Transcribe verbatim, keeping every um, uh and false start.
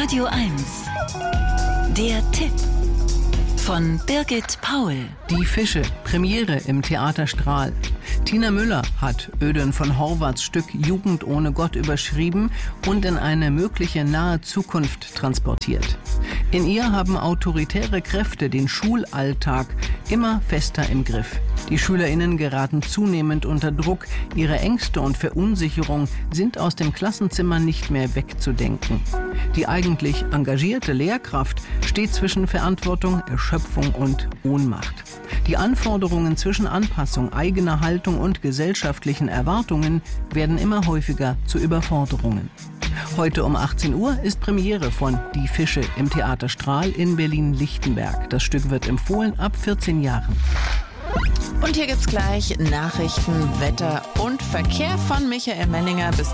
Radio eins. Der Tipp von Birgit Paul. Die Fische, Premiere im Theater Strahl. Tina Müller hat Ödön von Horvaths Stück Jugend ohne Gott überschrieben und in eine mögliche nahe Zukunft transportiert. In ihr haben autoritäre Kräfte den Schulalltag immer fester im Griff. Die SchülerInnen geraten zunehmend unter Druck. Ihre Ängste und Verunsicherung sind aus dem Klassenzimmer nicht mehr wegzudenken. Die eigentlich engagierte Lehrkraft steht zwischen Verantwortung, Erschöpfung und Ohnmacht. Die Anforderungen zwischen Anpassung eigener Haltung und gesellschaftlichen Erwartungen werden immer häufiger zu Überforderungen. Heute um achtzehn Uhr ist Premiere von Die Fische im Theater Strahl in Berlin-Lichtenberg. Das Stück wird empfohlen ab vierzehn Jahren. Und hier gibt's gleich Nachrichten, Wetter und Verkehr von Michael Mellinger. Bis